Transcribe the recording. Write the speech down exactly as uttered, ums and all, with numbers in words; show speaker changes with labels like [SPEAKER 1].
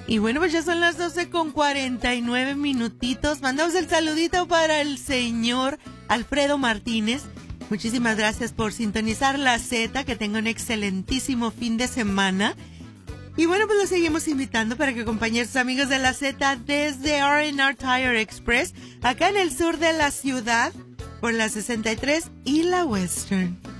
[SPEAKER 1] Y bueno, pues ya son las doce con cuarenta y nueve minutitos. Mandamos el saludito para el señor Alfredo Martínez. Muchísimas gracias por sintonizar La Z. Que tenga un excelentísimo fin de semana. Y bueno, pues los seguimos invitando para que acompañen a sus amigos de La Z desde R and R Tire Express, acá en el sur de la ciudad, por la sesenta y tres y la Western.